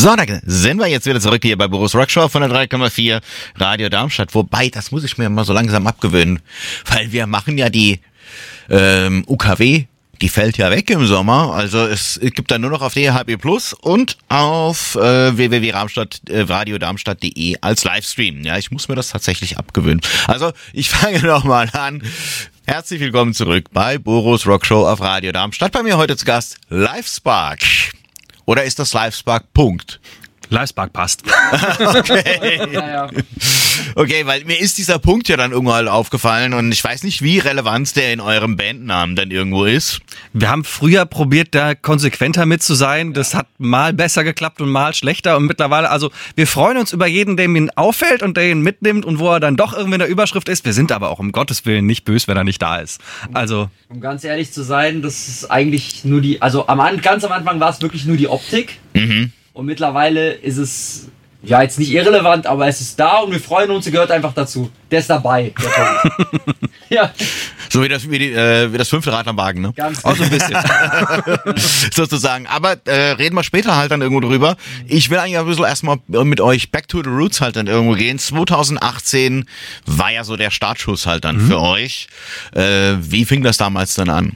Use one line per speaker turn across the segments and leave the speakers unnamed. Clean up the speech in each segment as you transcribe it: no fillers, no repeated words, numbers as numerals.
So, da sind wir jetzt wieder zurück hier bei Boris Rockshow von der 3,4 Radio Darmstadt. Wobei, das muss ich mir mal so langsam abgewöhnen, weil wir machen ja die UKW, die fällt ja weg im Sommer. Also es gibt dann nur noch auf DHB Plus und auf www.radiodarmstadt.de als Livestream. Ja, ich muss mir das tatsächlich abgewöhnen. Also ich fange nochmal an. Herzlich willkommen zurück bei Boris Rockshow auf Radio Darmstadt. Bei mir heute zu Gast Livespark. Oder ist das Livespark Punkt?
Livespark passt.
Okay. Ja. Okay, weil mir ist dieser Punkt ja dann irgendwann aufgefallen und ich weiß nicht, wie relevant der in eurem Bandnamen dann irgendwo ist.
Wir haben früher probiert, da konsequenter mit zu sein. Das hat mal besser geklappt und mal schlechter. Und mittlerweile, also wir freuen uns über jeden, der ihn auffällt und der ihn mitnimmt und wo er dann doch irgendwie in der Überschrift ist. Wir sind aber auch um Gottes Willen nicht böse, wenn er nicht da ist. Also,
um ganz ehrlich zu sein, das ist eigentlich nur ganz am Anfang war es wirklich nur die Optik.
Mhm.
Und mittlerweile ist es, ja, jetzt nicht irrelevant, aber es ist da und wir freuen uns, er gehört einfach dazu. Der ist dabei. Ja.
So wie das 5. Rad am Wagen, ne?
Ganz
auch so ein bisschen. Sozusagen. Aber reden wir später halt dann irgendwo drüber. Ich will eigentlich ein bisschen erstmal mit euch back to the roots halt dann irgendwo gehen. 2018 war ja so der Startschuss halt dann für euch. Wie fing das damals dann an?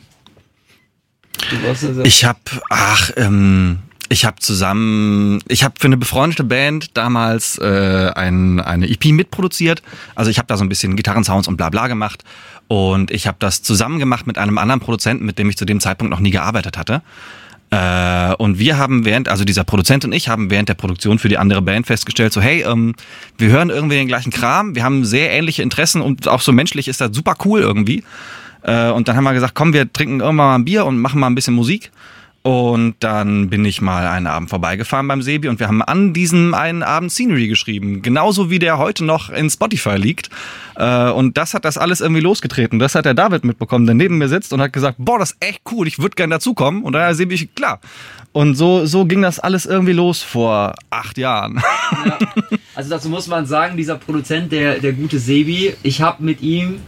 Ich habe für eine befreundete Band damals eine EP mitproduziert. Also ich habe da so ein bisschen Gitarrensounds und bla bla gemacht. Und ich habe das zusammen gemacht mit einem anderen Produzenten, mit dem ich zu dem Zeitpunkt noch nie gearbeitet hatte. Und wir haben dieser Produzent und ich haben während der Produktion für die andere Band festgestellt, so hey, wir hören irgendwie den gleichen Kram, wir haben sehr ähnliche Interessen und auch so menschlich ist das super cool irgendwie. Und dann haben wir gesagt, komm, wir trinken irgendwann mal ein Bier und machen mal ein bisschen Musik. Und dann bin ich mal einen Abend vorbeigefahren beim Sebi und wir haben an diesem einen Abend Scenery geschrieben. Genauso wie der heute noch in Spotify liegt. Und das hat das alles irgendwie losgetreten. Das hat der David mitbekommen, der neben mir sitzt und hat gesagt, boah, das ist echt cool, ich würde gerne dazukommen. Und daher Sebi, klar. Und so ging das alles irgendwie los vor 8 Jahren.
Ja. Also dazu muss man sagen, dieser Produzent, der gute Sebi, ich habe mit ihm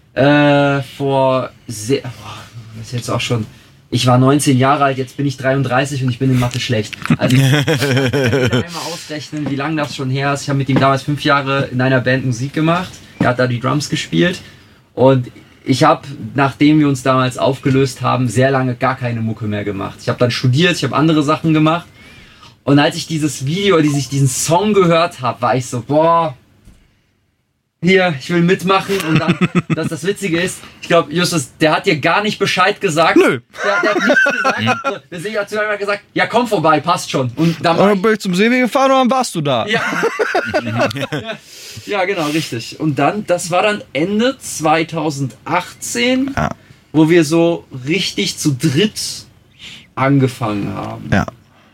ich war 19 Jahre alt, jetzt bin ich 33 und ich bin in Mathe schlecht. Also ich kann einmal ausrechnen, wie lange das schon her ist. Ich habe mit ihm damals 5 Jahre in einer Band Musik gemacht. Er hat da die Drums gespielt. Und ich habe, nachdem wir uns damals aufgelöst haben, sehr lange gar keine Mucke mehr gemacht. Ich habe dann studiert, ich habe andere Sachen gemacht. Und als ich dieses Video, als ich diesen Song gehört habe, war ich so, boah, hier, ich will mitmachen. Und dann, das Witzige ist, ich glaube, Justus, der hat dir gar nicht Bescheid gesagt.
Nö.
Der hat nichts gesagt. Deswegen hat zu mir gesagt, ja komm vorbei, passt schon. Und dann
bin ich zum Seeweg gefahren und dann warst du da.
Ja. Ja, genau, richtig. Und dann, das war dann Ende 2018, wo wir so richtig zu dritt angefangen haben.
Ja.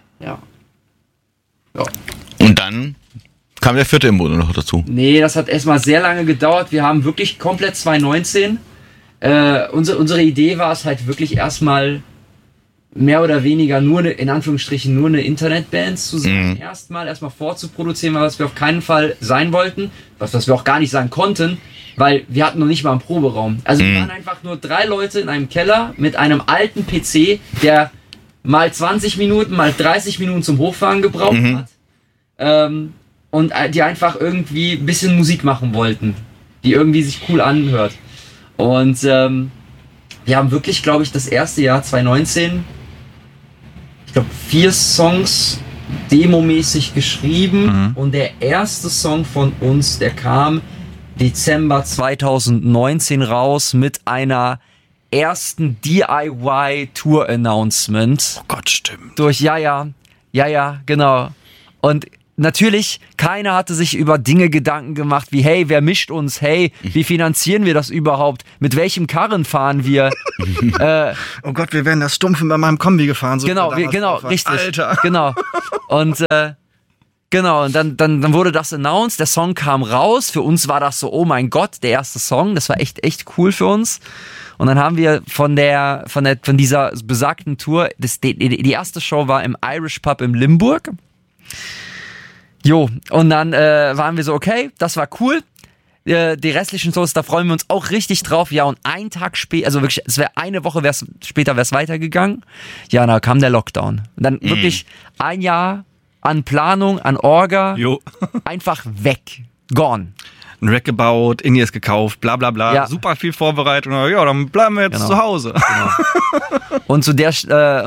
Und dann kam der 4. im Bunde noch dazu?
Nee, das hat erstmal sehr lange gedauert. Wir haben wirklich komplett 2019. Unsere Idee war es halt wirklich erstmal mehr oder weniger in Anführungsstrichen nur eine Internetband zu sein. Erstmal vorzuproduzieren, was wir auf keinen Fall sein wollten. Was wir auch gar nicht sein konnten, weil wir hatten noch nicht mal einen Proberaum. Also wir waren einfach nur 3 Leute in einem Keller mit einem alten PC, der mal 20 Minuten, mal 30 Minuten zum Hochfahren gebraucht hat. Und die einfach irgendwie ein bisschen Musik machen wollten, die irgendwie sich cool anhört. Und wir haben wirklich, glaube ich, das erste Jahr 2019, ich glaube 4 Songs demomäßig geschrieben. Und der erste Song von uns, der kam Dezember 2019 raus mit einer ersten DIY-Tour-Announcement.
Oh Gott, stimmt.
Ja, genau. Und natürlich, keiner hatte sich über Dinge Gedanken gemacht wie, hey, wer mischt uns? Hey, wie finanzieren wir das überhaupt? Mit welchem Karren fahren wir?
Oh Gott, wir wären das Stumpfen bei meinem Kombi gefahren. So
genau, richtig.
Alter.
Genau. Und und dann wurde das announced, der Song kam raus. Für uns war das so, oh mein Gott, der erste Song. Das war echt cool für uns. Und dann haben wir von dieser besagten Tour, die erste Show war im Irish Pub in Limburg. Jo, und dann waren wir so, okay, das war cool. Die restlichen Shows, da freuen wir uns auch richtig drauf. Ja, und einen Tag später, also wirklich, es wäre eine Woche später wäre es weitergegangen. Ja, da kam der Lockdown. Und dann wirklich ein Jahr an Planung, an Orga,
Jo.
einfach weg. Gone.
Ein Rack gebaut, In-Ears gekauft, bla bla bla.
Ja.
Super viel Vorbereitung. Ja, dann bleiben wir jetzt
Genau.
zu Hause.
Und zu der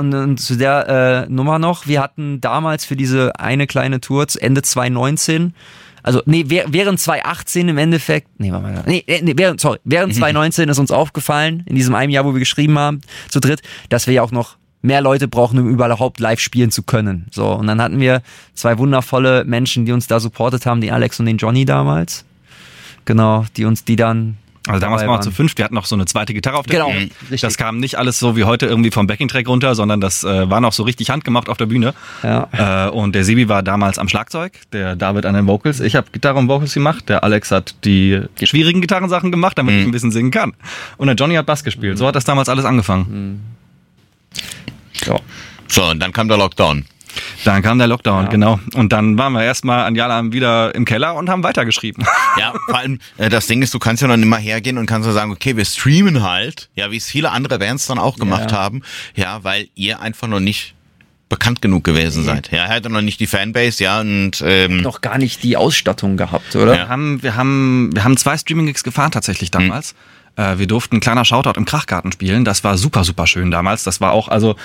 Nummer noch, wir hatten damals für diese eine kleine Tour Ende 2019, also während 2018 im Endeffekt, während 2019 ist uns aufgefallen, in diesem einen Jahr, wo wir geschrieben haben, zu dritt, dass wir ja auch noch mehr Leute brauchen, um überhaupt live spielen zu können. So, und dann hatten wir 2 wundervolle Menschen, die uns da supportet haben, den Alex und den Johnny damals. Genau, die dann
Also damals
dabei
waren wir zu
waren.
5, wir hatten noch so eine zweite Gitarre auf der
Genau,
Bühne.
richtig.
Das kam nicht alles so wie heute irgendwie vom Backing-Track runter, sondern das war noch so richtig handgemacht auf der Bühne.
Ja.
Und der Sebi war damals am Schlagzeug, der David an den Vocals. Ich habe Gitarre und Vocals gemacht, der Alex hat die schwierigen Gitarrensachen gemacht, damit ich ein bisschen singen kann. Und der Johnny hat Bass gespielt. So hat das damals alles angefangen.
Ja.
So, und dann kam der Lockdown.
Dann kam der Lockdown,
Ja.
genau. Und dann waren wir erstmal an Jalam wieder im Keller und haben weitergeschrieben.
Ja, vor allem, das Ding ist, du kannst ja noch nicht mal hergehen und kannst ja sagen, okay, wir streamen halt, ja, wie es viele andere Bands dann auch gemacht haben, ja, weil ihr einfach noch nicht bekannt genug gewesen seid. Ja, ihr hattet noch nicht die Fanbase, ja, und
Noch gar nicht die Ausstattung gehabt, oder?
Ja.
Wir haben 2 Streaming-Gigs gefahren tatsächlich damals. Wir durften ein kleiner Shoutout im Krachgarten spielen. Das war super, super schön damals. Das war auch, also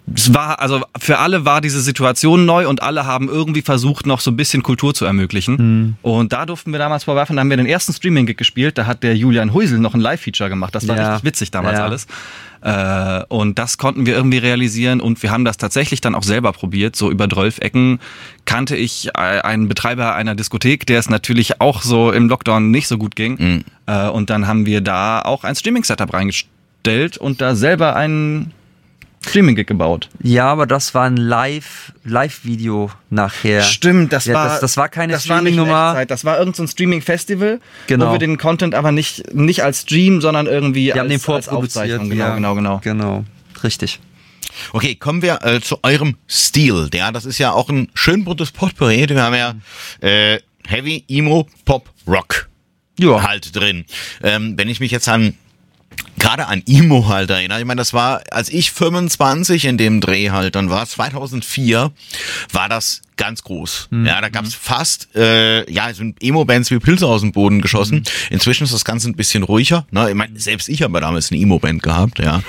für alle war diese Situation neu und alle haben irgendwie versucht, noch so ein bisschen Kultur zu ermöglichen. Und da durften wir damals vorwerfen, da haben wir den ersten Streaming-Gig gespielt. Da hat der Julian Huisel noch ein Live-Feature gemacht. Das war
Ja.
richtig witzig damals
Ja.
alles. Und das konnten wir irgendwie realisieren und wir haben das tatsächlich dann auch selber probiert. So über 12 Ecken kannte ich einen Betreiber einer Diskothek, der es natürlich auch so im Lockdown nicht so gut ging. Und dann haben wir da auch ein Streaming-Setup reingestellt und da selber einen Streaming-Gig gebaut.
Ja, aber das war ein Live-Video nachher.
Stimmt, das
Ja,
war
das war keine
das war nicht
Streaming-Nummer.
Echtzeit. Das war irgend so ein Streaming-Festival,
Genau.
wo wir den Content aber nicht als Stream, sondern irgendwie
Wir haben den
als
vorproduziert.
Aufzeichnung.
ja.
Genau.
Genau, richtig.
okay, kommen wir zu eurem Stil. Ja, das ist ja auch ein schön buntes Potpourri. Wir haben ja Heavy, Emo, Pop, Rock
Ja.
halt drin. Wenn ich mich jetzt gerade an Emo halt erinnere, ich meine, das war, als ich 25 in dem Dreh halt dann war, 2004, war das ganz groß. Ja, da gab's fast, sind Emo-Bands wie Pilze aus dem Boden geschossen. Inzwischen ist das Ganze ein bisschen ruhiger. Ne? Ich meine, selbst ich habe damals eine Emo-Band gehabt, ja.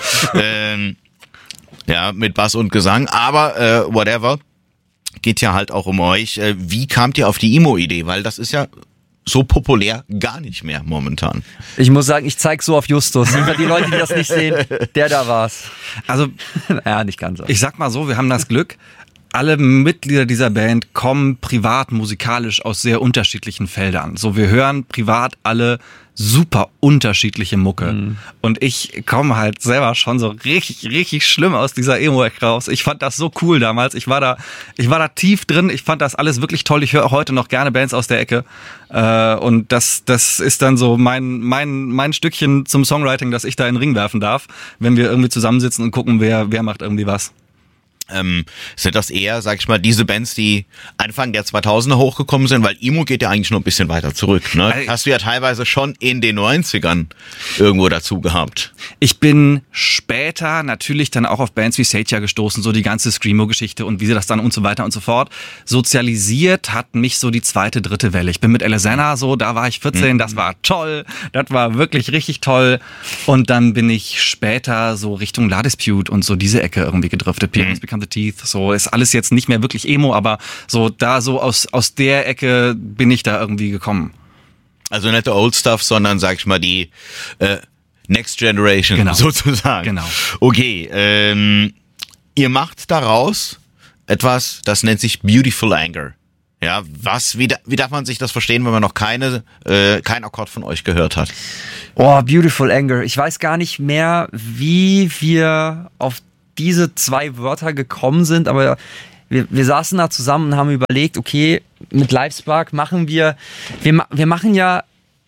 Ja, mit Bass und Gesang, aber whatever. Geht ja halt auch um euch. Wie kamt ihr auf die Emo-Idee? Weil das ist ja so populär gar nicht mehr momentan.
Ich muss sagen, ich zeig so auf Justus. Für die Leute, die das nicht sehen, der da war's.
Also
Ja, nicht ganz.
ich sag mal so, wir haben das Glück, alle Mitglieder dieser Band kommen privat musikalisch aus sehr unterschiedlichen Feldern. So, wir hören privat alle super unterschiedliche Mucke. Und ich komme halt selber schon so richtig, richtig schlimm aus dieser Emo-Ecke raus. Ich fand das so cool damals. Ich war da tief drin. Ich fand das alles wirklich toll. Ich höre auch heute noch gerne Bands aus der Ecke. Und das ist dann so mein Stückchen zum Songwriting, das ich da in den Ring werfen darf, wenn wir irgendwie zusammensitzen und gucken, wer macht irgendwie was.
Sind das eher, sag ich mal, diese Bands, die Anfang der 2000er hochgekommen sind, weil Emo geht ja eigentlich noch ein bisschen weiter zurück, ne? Hast du ja teilweise schon in den 90ern irgendwo dazu gehabt.
Ich bin später natürlich dann auch auf Bands wie Satya gestoßen, so die ganze Screamo-Geschichte und wie sie das dann und so weiter und so fort. Sozialisiert hat mich so die zweite, dritte Welle. Ich bin mit Alesana so, da war ich 14, das war toll, das war wirklich richtig toll. Und dann bin ich später so Richtung La Dispute und so diese Ecke irgendwie gedriftet. Pianos Become the Teeth, so ist alles jetzt nicht mehr wirklich Emo, aber so da so aus der Ecke bin ich da irgendwie gekommen.
Also nicht der Old Stuff, sondern, sag ich mal, die Next Generation
Genau.
sozusagen.
Genau.
Okay, ihr macht daraus etwas, das nennt sich Beautiful Anger. Ja, wie darf man sich das verstehen, wenn man noch kein Akkord von euch gehört hat?
Oh, Beautiful Anger. Ich weiß gar nicht mehr, wie wir auf diese 2 Wörter gekommen sind, aber wir saßen da zusammen und haben überlegt, okay, mit Livespark machen wir machen ja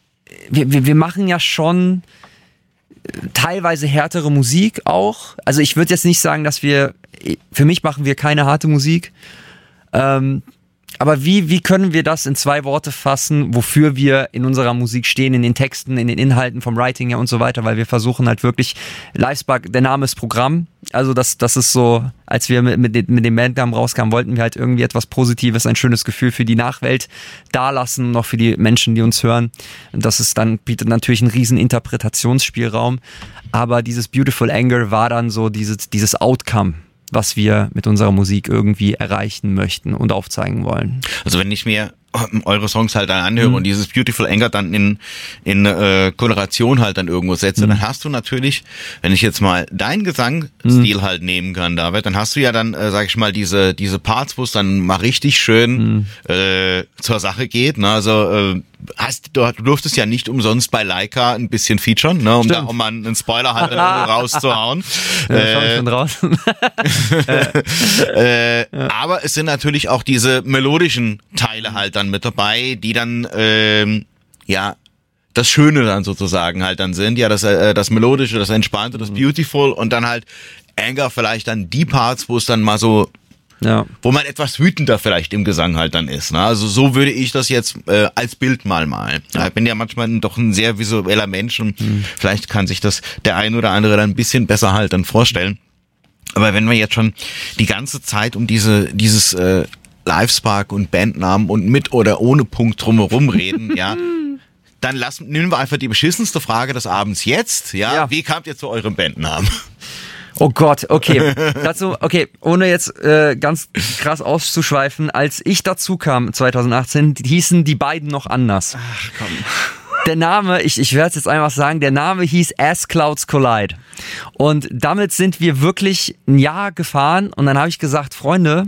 schon teilweise härtere Musik auch. Also ich würde jetzt nicht sagen, für mich machen wir keine harte Musik. Aber wie können wir das in 2 Worte fassen, wofür wir in unserer Musik stehen, in den Texten, in den Inhalten vom Writing her und so weiter, weil wir versuchen halt wirklich, Livespark, der Name ist Programm, also das ist so, als wir mit dem Bandnamen rauskamen, wollten wir halt irgendwie etwas Positives, ein schönes Gefühl für die Nachwelt dalassen, noch für die Menschen, die uns hören. Und das ist dann, bietet natürlich einen riesen Interpretationsspielraum, aber dieses Beautiful Anger war dann so dieses Outcome, was wir mit unserer Musik irgendwie erreichen möchten und aufzeigen wollen.
Also wenn ich mir eure Songs halt dann anhöre und dieses Beautiful Anger dann in Koloration halt dann irgendwo setze, dann hast du natürlich, wenn ich jetzt mal deinen Gesangsstil halt nehmen kann, David, dann hast du ja dann, sag ich mal, diese Parts, wo es dann mal richtig schön zur Sache geht, ne? Also du durftest ja nicht umsonst bei Leica ein bisschen featuren, ne, um da auch mal einen Spoiler halt rauszuhauen.
Ja, schon draußen.
Aber es sind natürlich auch diese melodischen Teile halt dann mit dabei, die dann das Schöne dann sozusagen halt dann sind, ja, das Melodische, das Entspannte, das Beautiful und dann halt Anger vielleicht dann die Parts, wo es dann mal so wo man etwas wütender vielleicht im Gesang halt dann ist. Ne? Also so würde ich das jetzt als Bild mal malen. Ja. Ich bin ja manchmal doch ein sehr visueller Mensch und vielleicht kann sich das der ein oder andere dann ein bisschen besser halt dann vorstellen. Aber wenn wir jetzt schon die ganze Zeit um dieses Livespark und Bandnamen und mit oder ohne Punkt drumherum reden, ja, dann nehmen wir einfach die beschissenste Frage des Abends jetzt. Ja. Wie kamt ihr zu eurem Bandnamen?
Oh Gott, okay. Ohne jetzt ganz krass auszuschweifen, als ich dazu kam 2018, hießen die beiden noch anders.
Ach komm.
Der Name, ich werde es jetzt einfach sagen, der Name hieß As Clouds Collide. Und damit sind wir wirklich ein Jahr gefahren und dann habe ich gesagt, Freunde,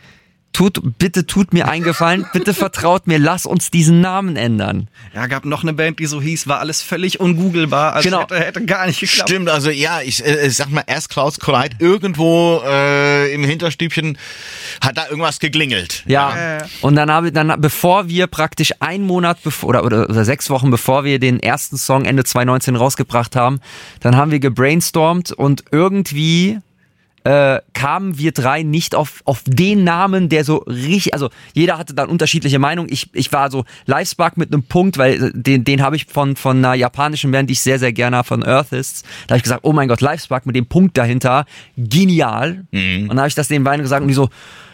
bitte tut mir einen Gefallen, bitte vertraut mir, lass uns diesen Namen ändern.
Ja, gab noch eine Band, die so hieß, war alles völlig ungooglebar, also
genau.
hätte gar nicht geklappt.
Stimmt, also ja, ich sag mal, As Clouds Collide, irgendwo im Hinterstübchen hat da irgendwas geklingelt.
Ja, und dann bevor wir praktisch einen Monat oder 6 Wochen bevor wir den ersten Song Ende 2019 rausgebracht haben, dann haben wir gebrainstormt und irgendwie kamen wir 3 nicht auf den Namen, der so richtig, also jeder hatte dann unterschiedliche Meinungen. Ich war so Livespark mit einem Punkt, weil den habe ich von einer japanischen Band, die ich sehr, sehr gerne habe, von Earthists. Da habe ich gesagt, oh mein Gott, Livespark mit dem Punkt dahinter, genial. Und dann habe ich das den beiden gesagt und die so,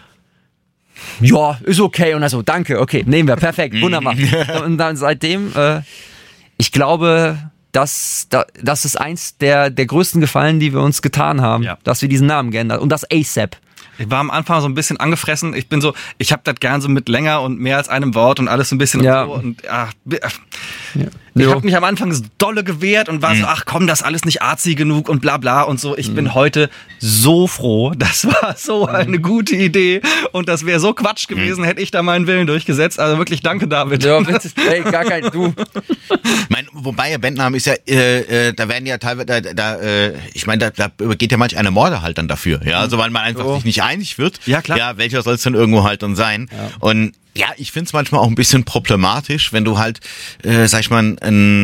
ja, ist okay. Und also, danke, okay, nehmen wir, perfekt, wunderbar. Und dann seitdem, ich glaube, das ist eins der größten Gefallen, die wir uns getan haben, dass wir diesen Namen geändert und das ASAP.
Ich war am Anfang so ein bisschen angefressen. Ich habe das gern so mit länger und mehr als einem Wort und alles so ein bisschen und so. Und ich habe mich am Anfang so dolle gewehrt und war so, ach komm, das ist alles nicht artsy genug und bla bla und so. Ich bin heute so froh. Das war so eine gute Idee und das wäre so Quatsch gewesen, hätte ich da meinen Willen durchgesetzt. Also wirklich danke, David.
Ja, ey, gar kein Du.
Wobei der Bandname ist ja, da werden ja teilweise, ich meine, da geht ja manch eine Morde halt dann dafür. Ja, also weil man einfach sich nicht einig wird.
Ja, klar.
Ja, welcher soll es denn irgendwo halt dann sein? Ja. Und ja, ich finde es manchmal auch ein bisschen problematisch, wenn du halt, sag ich mal,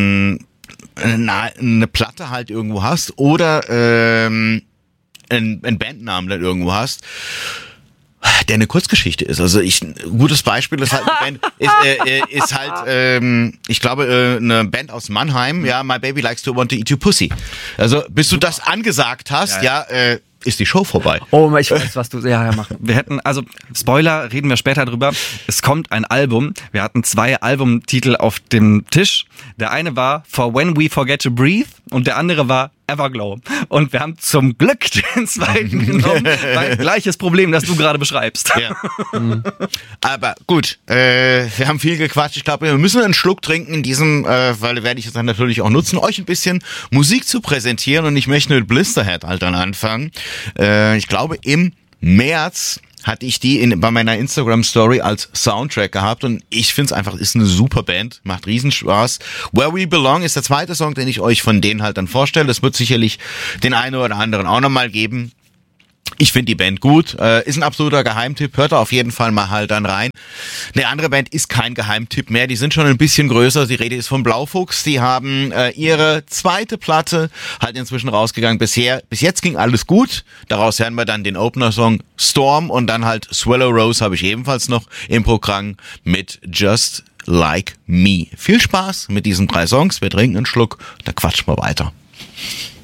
eine Platte halt irgendwo hast oder einen Bandnamen dann irgendwo hast, der eine Kurzgeschichte ist. Also ein gutes Beispiel ist halt eine Band, ist halt, ich glaube, eine Band aus Mannheim, ja, My Baby Likes to Want to Eat Your Pussy. Also bis du das angesagt hast, ist die Show vorbei.
Oh, ich weiß, was du... Ja, mach.
Wir hätten, also Spoiler, reden wir später drüber. Es kommt ein Album. Wir hatten 2 Albumtitel auf dem Tisch. Der eine war For When We Forget to Breathe und der andere war Everglow. Und wir haben zum Glück den zweiten genommen, weil gleiches Problem, das du gerade beschreibst.
Ja. Aber gut, wir haben viel gequatscht. Ich glaube, wir müssen einen Schluck trinken in diesem, weil werde ich es dann natürlich auch nutzen, euch ein bisschen Musik zu präsentieren. Und ich möchte mit Blisterhead halt dann anfangen. Ich glaube, im März hatte ich die bei meiner Instagram-Story als Soundtrack gehabt und ich finde es einfach, ist eine super Band, macht riesen Spaß. Where We Belong ist der zweite Song, den ich euch von denen halt dann vorstelle. Das wird sicherlich den einen oder anderen auch nochmal geben. Ich finde die Band gut, ist ein absoluter Geheimtipp, hört da auf jeden Fall mal halt dann rein. Eine andere Band ist kein Geheimtipp mehr, die sind schon ein bisschen größer, die Rede ist von Blaufuchs, die haben ihre zweite Platte halt inzwischen rausgegangen. Bis jetzt ging alles gut, daraus hören wir dann den Opener-Song Storm und dann halt Swallow Rose habe ich ebenfalls noch im Programm mit Just Like Me. Viel Spaß mit diesen 3 Songs, wir trinken einen Schluck, da quatschen wir weiter.